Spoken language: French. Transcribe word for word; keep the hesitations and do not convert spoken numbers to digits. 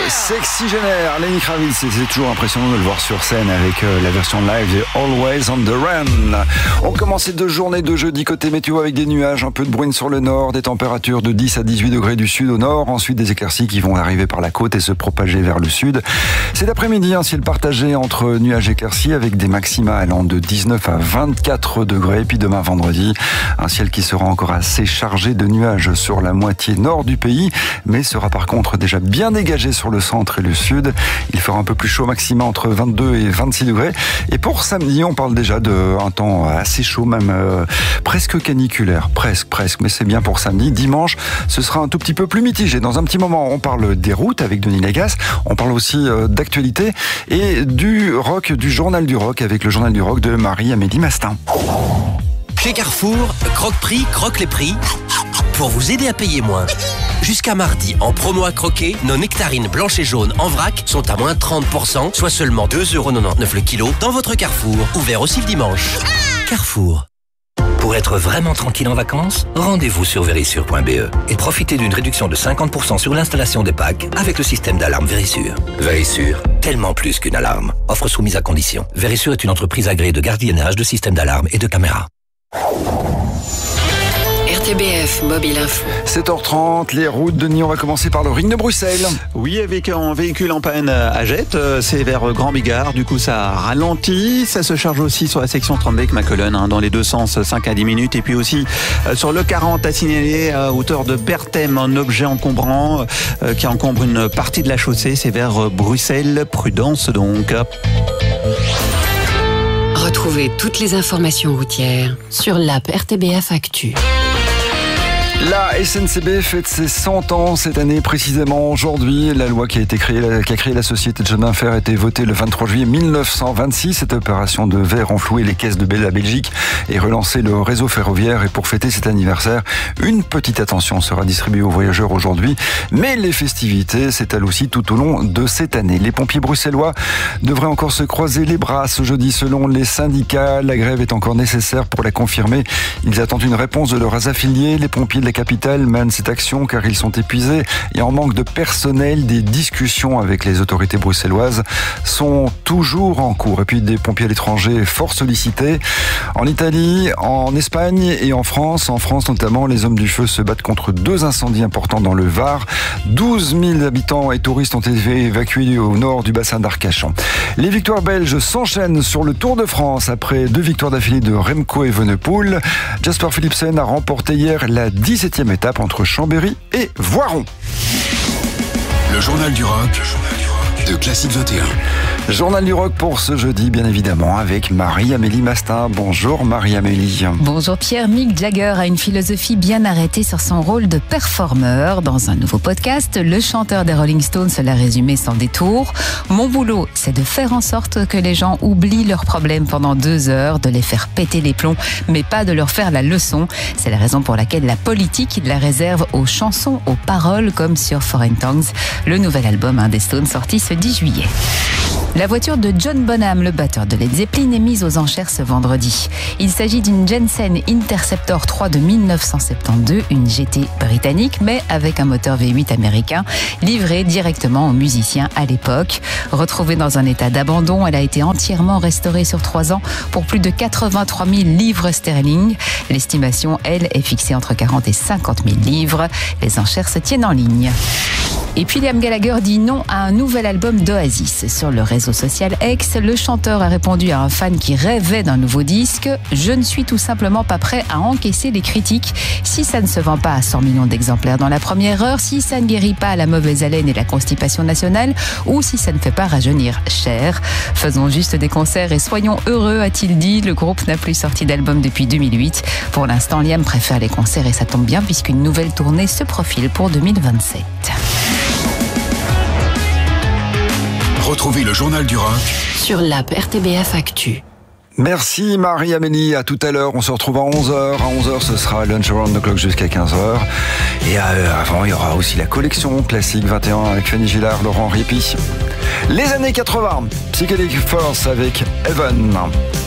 Sexygénaire, Lenny Kravitz, et c'est toujours impressionnant de le voir sur scène avec la version live de Always on the Run. On commence ces deux journées de jeudi côté météo avec des nuages, un peu de bruine sur le nord, des températures de dix à dix-huit degrés du sud au nord, ensuite des éclaircies qui vont arriver par la côte et se propager vers le sud. Cet après-midi, un ciel partagé entre nuages et éclaircies avec des maxima allant de dix-neuf à vingt-quatre degrés, puis demain vendredi, un ciel qui sera encore assez chargé de nuages sur la moitié nord du pays, mais sera par contre déjà bien dégagé sur le centre et le sud. Il fera un peu plus chaud, maxima entre vingt-deux et vingt-six degrés. Et pour samedi, on parle déjà d'un temps assez chaud, même euh, presque caniculaire, presque, presque, mais c'est bien pour samedi. Dimanche, ce sera un tout petit peu plus mitigé. Dans un petit moment, on parle des routes avec Denis Lagas, on parle aussi euh, d'actualité et du rock, du journal du rock avec le journal du rock de Marie-Amélie Mastin. Chez Carrefour, Croque-Prix, croque les prix pour vous aider à payer moins. Jusqu'à mardi, en promo à croquer, nos nectarines blanches et jaunes en vrac sont à moins trente pour cent, soit seulement deux euros quatre-vingt-dix-neuf le kilo, dans votre Carrefour, ouvert aussi le dimanche. Carrefour. Pour être vraiment tranquille en vacances, rendez-vous sur Verisure point b e et profitez d'une réduction de cinquante pour cent sur l'installation des packs avec le système d'alarme Verisure. Verisure, tellement plus qu'une alarme. Offre soumise à condition. Verisure est une entreprise agréée de gardiennage, de systèmes d'alarme et de caméras. R T B F Mobile Info. sept heures trente, les routes de Denis, on va commencer par le ring de Bruxelles. Oui, avec un véhicule en panne à Jette, c'est vers Grand Bigard, du coup ça ralentit, ça se charge aussi sur la section Trembeek-Macolon, hein, dans les deux sens, cinq à dix minutes, et puis aussi euh, sur le quarante à signaler à hauteur de Berthem, un objet encombrant euh, qui encombre une partie de la chaussée, c'est vers Bruxelles, prudence donc. Retrouvez toutes les informations routières sur l'app R T B F Actu. La S N C B fête ses cent ans cette année précisément aujourd'hui. La loi qui a été créée, qui a créé la société de chemin de fer a été votée le vingt-trois juillet mille neuf cent vingt-six. Cette opération devait renflouer les caisses de la Belgique et relancer le réseau ferroviaire. Et pour fêter cet anniversaire, une petite attention sera distribuée aux voyageurs aujourd'hui. Mais les festivités s'étalent aussi tout au long de cette année. Les pompiers bruxellois devraient encore se croiser les bras ce jeudi selon les syndicats. La grève est encore nécessaire pour la confirmer. Ils attendent une réponse de leurs affiliés. Les pompiers de la capitale mènent cette action car ils sont épuisés et en manque de personnel. Des discussions avec les autorités bruxelloises sont toujours en cours. Et puis des pompiers à l'étranger fort sollicités. En Italie, en Espagne et en France. En France notamment, les hommes du feu se battent contre deux incendies importants dans le Var. douze mille habitants et touristes ont été évacués au nord du bassin d'Arcachon. Les victoires belges s'enchaînent sur le Tour de France après deux victoires d'affilée de Remco Evenepoel. Jasper Philipsen a remporté hier la dix-septième étape entre Chambéry et Voiron. Le journal du rock de Classique vingt et un. Journal du rock pour ce jeudi, bien évidemment, avec Marie-Amélie Mastin. Bonjour Marie-Amélie. Bonjour Pierre. Mick Jagger a une philosophie bien arrêtée sur son rôle de performeur. Dans un nouveau podcast, le chanteur des Rolling Stones l'a résumé sans détour. Mon boulot, c'est de faire en sorte que les gens oublient leurs problèmes pendant deux heures, de les faire péter les plombs, mais pas de leur faire la leçon. C'est la raison pour laquelle la politique la réserve aux chansons, aux paroles, comme sur Foreign Tongues, le nouvel album hein, des Stones sorti ce dix juillet. La voiture de John Bonham, le batteur de Led Zeppelin, est mise aux enchères ce vendredi. Il s'agit d'une Jensen Interceptor trois de mille neuf cent soixante-douze, une G T britannique, mais avec un moteur V huit américain, livrée directement aux musiciens à l'époque. Retrouvée dans un état d'abandon, elle a été entièrement restaurée sur trois ans pour plus de quatre-vingt-trois mille livres sterling. L'estimation, elle, est fixée entre quarante et cinquante mille livres. Les enchères se tiennent en ligne. Et puis Liam Gallagher dit non à un nouvel album d'Oasis. Sur le réseau social X, le chanteur a répondu à un fan qui rêvait d'un nouveau disque. « Je ne suis tout simplement pas prêt à encaisser les critiques. Si ça ne se vend pas à cent millions d'exemplaires dans la première heure, si ça ne guérit pas la mauvaise haleine et la constipation nationale, ou si ça ne fait pas rajeunir cher. Faisons juste des concerts et soyons heureux », a-t-il dit. Le groupe n'a plus sorti d'album depuis deux mille huit. Pour l'instant, Liam préfère les concerts et ça tombe bien puisqu'une nouvelle tournée se profile pour deux mille vingt-sept. Retrouvez le journal du rock sur l'app R T B F Actu. Merci Marie-Amélie, à tout à l'heure, on se retrouve à onze heures. À onze heures, ce sera Lunch Around the Clock jusqu'à quinze heures. Et euh, avant, il y aura aussi la collection Classique vingt et un avec Fanny Gillard, Laurent Répy. Les années quatre-vingts, Psychedelic Force avec Heaven.